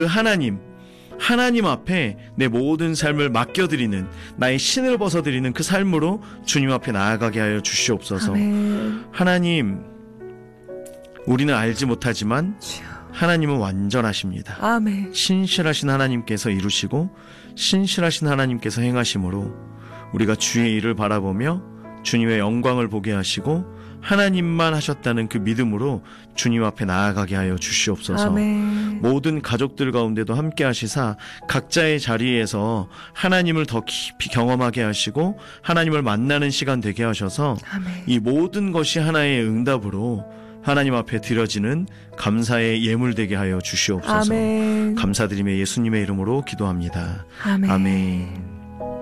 하나님 앞에 내 모든 삶을 맡겨드리는, 나의 신을 벗어드리는 그 삶으로 주님 앞에 나아가게 하여 주시옵소서. 아멘. 하나님, 우리는 알지 못하지만 하나님은 완전하십니다. 아멘. 신실하신 하나님께서 이루시고 신실하신 하나님께서 행하심으로 우리가 주의 일을 바라보며 주님의 영광을 보게 하시고 하나님만 하셨다는 그 믿음으로 주님 앞에 나아가게 하여 주시옵소서. 아멘. 모든 가족들 가운데도 함께 하시사 각자의 자리에서 하나님을 더 깊이 경험하게 하시고 하나님을 만나는 시간 되게 하셔서 아멘. 이 모든 것이 하나의 응답으로 하나님 앞에 드려지는 감사의 예물 되게 하여 주시옵소서. 아멘. 감사드리며 예수님의 이름으로 기도합니다. 아멘. 아멘.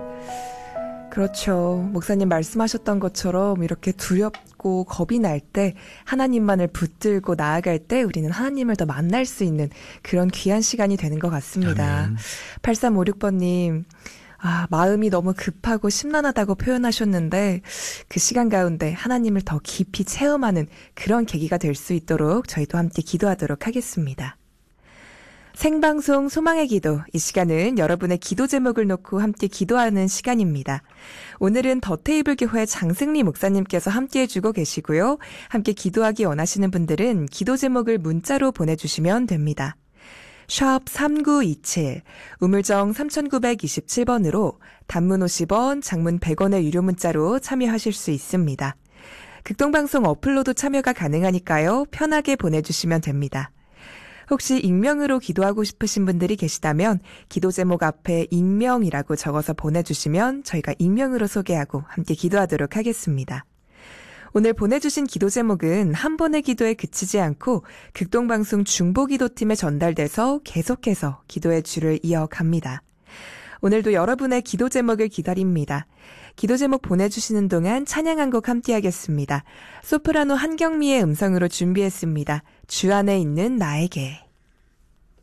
그렇죠. 목사님 말씀하셨던 것처럼 이렇게 두렵고 겁이 날 때, 하나님만을 붙들고 나아갈 때 우리는 하나님을 더 만날 수 있는 그런 귀한 시간이 되는 것 같습니다. 아멘. 8356번님, 마음이 너무 급하고 심란하다고 표현하셨는데 그 시간 가운데 하나님을 더 깊이 체험하는 그런 계기가 될 수 있도록 저희도 함께 기도하도록 하겠습니다. 생방송 소망의 기도, 이 시간은 여러분의 기도 제목을 놓고 함께 기도하는 시간입니다. 오늘은 더테이블 교회 장승리 목사님께서 함께 해주고 계시고요. 함께 기도하기 원하시는 분들은 기도 제목을 문자로 보내주시면 됩니다. 샵 3927, 우물정 3927번으로 단문 50원, 장문 100원의 유료 문자로 참여하실 수 있습니다. 극동방송 어플로도 참여가 가능하니까요. 편하게 보내주시면 됩니다. 혹시 익명으로 기도하고 싶으신 분들이 계시다면 기도 제목 앞에 익명이라고 적어서 보내주시면 저희가 익명으로 소개하고 함께 기도하도록 하겠습니다. 오늘 보내주신 기도 제목은 한 번의 기도에 그치지 않고 극동방송 중보기도팀에 전달돼서 계속해서 기도의 줄을 이어갑니다. 오늘도 여러분의 기도 제목을 기다립니다. 기도 제목 보내주시는 동안 찬양 한 곡 함께 하겠습니다. 소프라노 한경미의 음성으로 준비했습니다. 주 안에 있는 나에게.